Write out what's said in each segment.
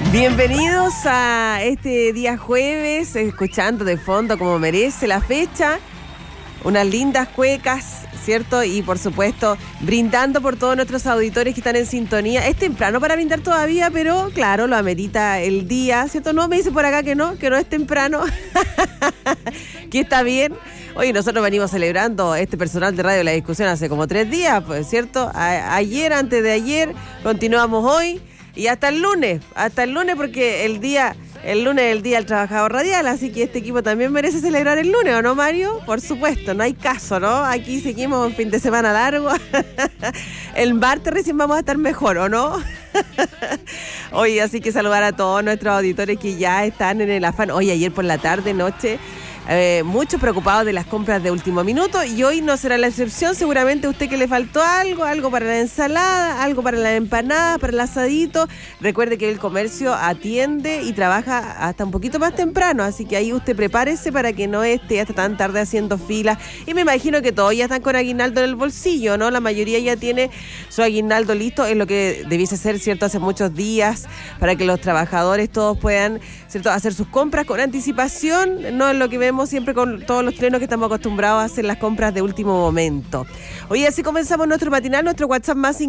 Bienvenidos a este día jueves, escuchando de fondo como merece la fecha, unas lindas cuecas, ¿cierto? Y por supuesto, brindando por todos nuestros auditores que están en sintonía. Es temprano para brindar todavía, pero claro, lo amerita el día, ¿cierto? No, me dice por acá que no es temprano, que está bien. Oye, nosotros venimos celebrando este personal de Radio La Discusión hace como 3 días, pues, ¿cierto? Ayer, antes de ayer, continuamos hoy. Y hasta el lunes porque el lunes es el Día del Trabajador Radial, así que este equipo también merece celebrar el lunes, ¿o no, Mario? Por supuesto, no hay caso, ¿no? Aquí seguimos un fin de semana largo. El martes recién vamos a estar mejor, ¿o no? Oye, así que saludar a todos nuestros auditores que ya están en el afán. Oye, ayer por la tarde, noche, muchos preocupados de las compras de último minuto, y hoy no será la excepción. Seguramente a usted que le faltó algo para la ensalada, algo para la empanada, para el asadito. Recuerde que el comercio atiende y trabaja hasta un poquito más temprano, así que ahí usted prepárese para que no esté hasta tan tarde haciendo filas. Y me imagino que todos ya están con aguinaldo en el bolsillo, ¿no? La mayoría ya tiene su aguinaldo listo, es lo que debiese ser, ¿cierto? Hace muchos días, para que los trabajadores todos puedan, ¿cierto?, hacer sus compras con anticipación, no es lo que vemos siempre con todos los chilenos que estamos acostumbrados a hacer las compras de último momento. Hoy así comenzamos nuestro matinal, nuestro WhatsApp más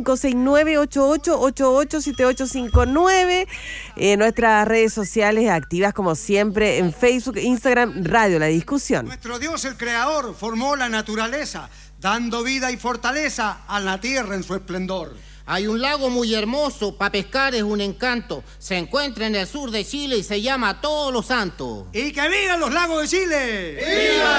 569-8888-7859, nuestras redes sociales activas como siempre en Facebook, Instagram, Radio La Discusión. Nuestro Dios, el Creador, formó la naturaleza, dando vida y fortaleza a la tierra en su esplendor. Hay un lago muy hermoso, para pescar es un encanto. Se encuentra en el sur de Chile y se llama Todos los Santos. ¡Y que vivan los lagos de Chile! ¡Viva!